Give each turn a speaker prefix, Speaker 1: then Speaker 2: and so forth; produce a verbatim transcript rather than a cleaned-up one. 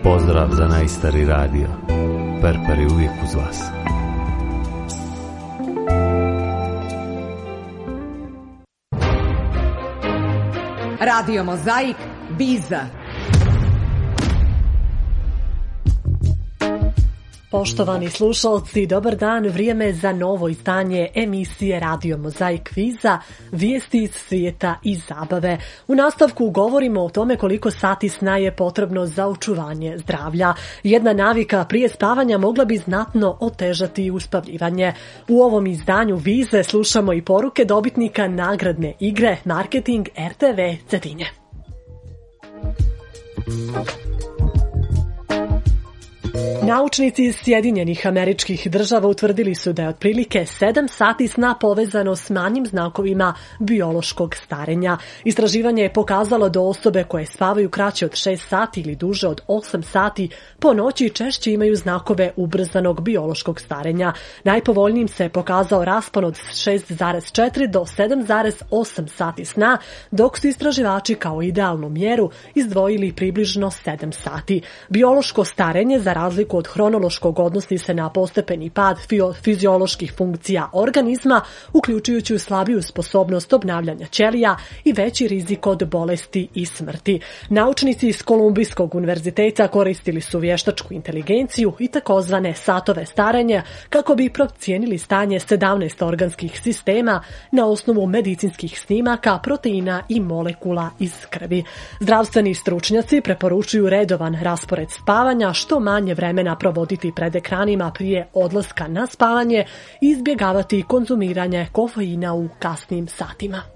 Speaker 1: Pozdrav za najstari radio. Perper je uvijek uz vas.
Speaker 2: Radio Mozaik, Biza.
Speaker 3: Poštovani slušalci, dobar dan, vrijeme za novo izdanje emisije Radio Mozaik Kviza, vijesti iz svijeta i zabave. U nastavku govorimo o tome koliko sati sna je potrebno za očuvanje zdravlja. Jedna navika prije spavanja mogla bi znatno otežati uspavljivanje. U ovom izdanju Vize slušamo i poruke dobitnika nagradne igre Marketing R T V Cetinje. Naučnici iz Sjedinjenih Američkih Država utvrdili su da je otprilike sedam sati sna povezano s manjim znakovima biološkog starenja. Istraživanje je pokazalo da osobe koje spavaju kraće od šest sati ili duže od osam sati po noći češće imaju znakove ubrzanog biološkog starenja. Najpovoljnijim se je pokazao raspon od šest zarez četiri do sedam zarez osam sati sna, dok su istraživači kao idealnu mjeru izdvojili približno sedam sati. Biološko starenje za razliku od hronološkog odnosi se na postepeni pad fizioloških funkcija organizma, uključujući slabiju sposobnost obnavljanja ćelija i veći rizik od bolesti i smrti. Naučnici iz Kolumbijskog univerziteta koristili su vještačku inteligenciju i takozvane satove starenja kako bi procijenili stanje sedamnaest organskih sistema na osnovu medicinskih snimaka, proteina i molekula iz krvi. Zdravstveni stručnjaci preporučuju redovan raspored spavanja, što manje vremena provoditi pred ekranima prije odlaska na spavanje i izbjegavati konzumiranje kofeina u kasnim satima.